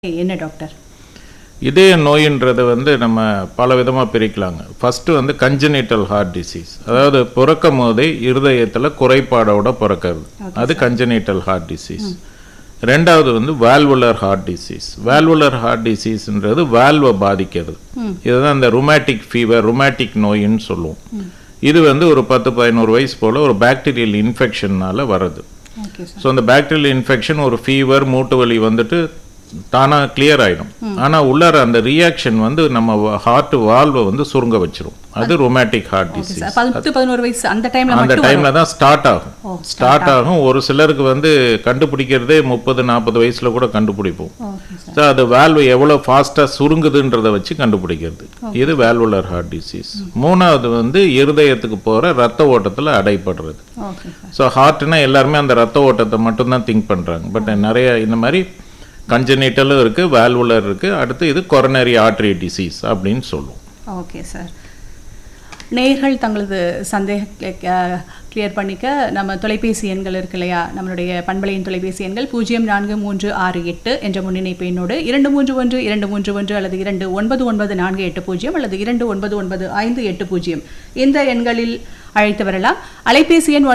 என்ன டாக்டர்? இதய நோயின்றது வந்து நம்ம பல விதமாக பிரிக்கலாங்க. ஃபஸ்ட்டு வந்து கன்ஜெனிட்டல் ஹார்ட் டிசீஸ், அதாவது பிறக்கும் போதே இருதயத்தில் குறைபாடோட பிறக்கிறது, அது கன்ஜெனிட்டல் ஹார்ட் டிசீஸ். ரெண்டாவது வந்து valvular heart disease. Valvular heart டிசீஸ்ன்றது வால்வை பாதிக்கிறது. இதுதான் இந்த ருமேட்டிக் ஃபீவர், ருமேட்டிக் நோயின்னு சொல்லுவோம். இது வந்து ஒரு 10-11 வயசு போல் ஒரு பாக்டீரியல் இன்ஃபெக்ஷன்னால வருது. ஸோ அந்த பாக்டீரியல் இன்ஃபெக்ஷன் ஒரு ஃபீவர், மூட்டு வலி வந்துட்டு தானாக கிளியர் ஆகிடும். ஆனால் உள்ளார அந்த ரியாக்ஷன் வந்து நம்ம ஹார்ட் வால்வை வந்து சுருங்க வச்சிரும். அது ரொமேட்டிக் ஹார்ட் டிசீஸ். 10-11 வயசு அந்த டைமில் தான் ஸ்டார்ட் ஆகும். ஒரு சிலருக்கு வந்து கண்டுபிடிக்கிறதே 30-40 வயசில் கூட கண்டுபிடிப்போம். ஸோ அது வால்வு எவ்வளோ ஃபாஸ்ட்டாக சுருங்குதுன்றதை வச்சு கண்டுபிடிக்கிறது. இது வால்வுலர் ஹார்ட் டிசீஸ். மூணாவது வந்து இருதயத்துக்கு போகிற ரத்த ஓட்டத்தில் அடைப்படுறது. ஸோ ஹார்ட்னா எல்லாருமே அந்த ரத்த ஓட்டத்தை மட்டும்தான் திங்க் பண்ணுறாங்க. பட் நிறைய இந்த மாதிரி கன்ஜெனிட்டலும் இருக்குது, வால்வுலர் இருக்குது. அடுத்து இது கொரோனரி ஆர்டரி டிசீஸ் அப்படின்னு சொல்லுவோம். Okay sir. நேயர்கள் தங்களது சந்தேகத்தை கிளியர் பண்ணிக்க நம்ம தொலைபேசி எண்கள் இருக்கு இல்லையா, நம்மளுடைய பண்பலையின் தொலைபேசி எண்கள் 04368 என்ற முன்னிணைப்பு எண்ணோடு 231-231 அல்லது 299480 அல்லது 299580 இந்த எண்களில் அழைத்து வரலாம். அலைபேசி எண்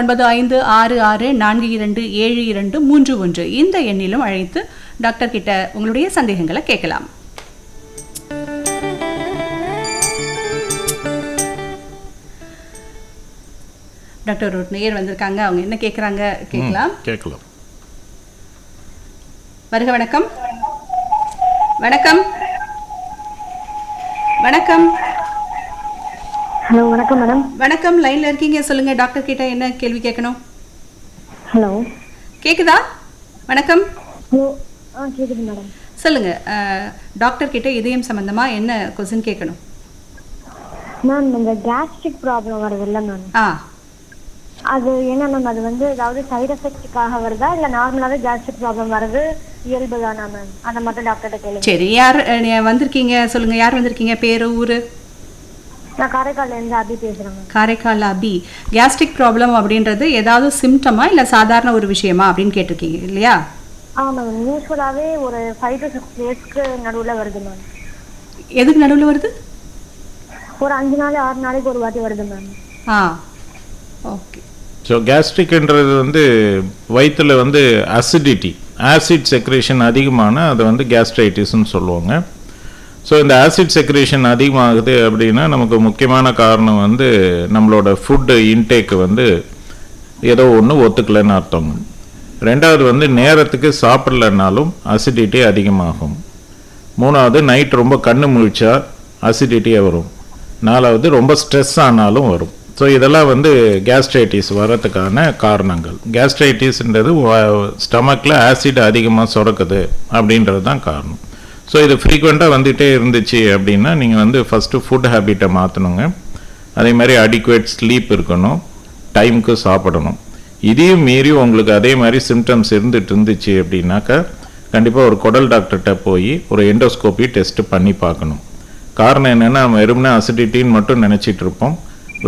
9566427231 இந்த எண்ணிலும் அழைத்து டாக்டர் கிட்ட உங்களுடைய சந்தேகங்களை கேட்கலாம். டாக்டர் ஒரு நேயர் வந்திருக்காங்க, அவங்க என்ன கேட்குறாங்க கேட்கலாம். வருக. வணக்கம். வணக்கம். வணக்கம். ஹலோ, வணக்கம் மேடம். வணக்கம், லைன்ல இருக்கீங்க, சொல்லுங்க. டாக்டர் கிட்ட என்ன கேள்வி கேட்கணும்? ஹலோ, கேக்குதா? வணக்கம். கேக்குது மேடம். சொல்லுங்க. டாக்டர் கிட்ட இதயம் சம்பந்தமா என்ன क्वेश्चन கேட்கணும்? மேம், இந்த கேஸ்ட்ரிக் ப்ராப்ளம் வருதுல்ல மேம், அது என்ன மேம், அது வந்து ஏதாவது சைடு எஃபெக்ட்டுக்காக வருதா இல்லை நார்மலாவே கேஸ்ட்ரிக் ப்ராப்ளம் வருது இயல்பு தானா மேம்? அதை மட்டும் டாக்டர்கிட்ட கேளுங்க. சரி, யார் வந்திருக்கீங்க சொல்லுங்க. யார் வந்திருக்கீங்க? பேரு, ஊரு? நான் காரைக்கால்ல இருந்து அபி பேசுறேன் மேம். காரைக்கால் அபி. கேஸ்ட்ரிக் ப்ராப்ளம் அப்படின்றது ஏதாவது சிம்டமா இல்லை சாதாரண ஒரு விஷயமா அப்படின்னு கேட்டிருக்கீங்க இல்லையா? ஆமாம் மேம், யூஸ்வலாகவே ஒரு 5 to 6 டேஸ்க்கு நடுவில் வருது மேம். எதுக்கு நடுவில் வருது? ஒரு 5 நாள் 6 நாளைக்கு ஒரு வாட்டி வருது மேம். ஓகே. ஸோ கேஸ்ட்ரிக்ன்றது வந்து வயிற்றில் வந்து அசிடிட்டி, ஆசிட் செக்ரேஷன் அதிகமான அதை வந்து கேஸ்ட்ரைட்டிஸ்ன்னு சொல்லுவாங்க. ஸோ இந்த ஆசிட் செக்ரேஷன் அதிகமாகுது அப்படின்னா நமக்கு முக்கியமான காரணம் வந்து நம்மளோட ஃபுட்டு இன்டேக்கு வந்து ஏதோ ஒன்று ஒத்துக்கலைன்னு அர்த்தம். ரெண்டாவது வந்து நேரத்துக்கு சாப்பிடலனாலும் அசிடிட்டி அதிகமாகும். மூணாவது நைட் ரொம்ப கண்ணு முழிச்சா அசிடிட்டியே வரும். நாலாவது ரொம்ப ஸ்ட்ரெஸ் ஆனாலும் வரும். ஸோ இதெல்லாம் வந்து கேஸ்ட்ரைட்டிஸ் வர்றதுக்கான காரணங்கள். கேஸ்ட்ரைட்டிஸ்ன்றது ஸ்டமக்கில் ஆசிட் அதிகமாக சுரக்குது அப்படின்றது தான் காரணம். ஸோ இது ஃப்ரீக்வெண்ட்டாக வந்துகிட்டே இருந்துச்சு அப்படின்னா நீங்கள் வந்து ஃபஸ்ட்டு ஃபுட் ஹேபிட்டை மாற்றணுங்க. அதே மாதிரி அடிக்குவேட் ஸ்லீப் இருக்கணும், டைமுக்கு சாப்பிடணும். இதையும் மீறி உங்களுக்கு அதே மாதிரி சிம்டம்ஸ் இருந்துச்சு அப்படின்னாக்கா கண்டிப்பாக ஒரு குடல் டாக்டர்கிட்ட போய் ஒரு எண்டோஸ்கோபி டெஸ்ட்டு பண்ணி பார்க்கணும். காரணம் என்னென்னா நம்ம வெறுமனே அசிடிட்டின்னு மட்டும் நினச்சிட்டு இருப்போம்.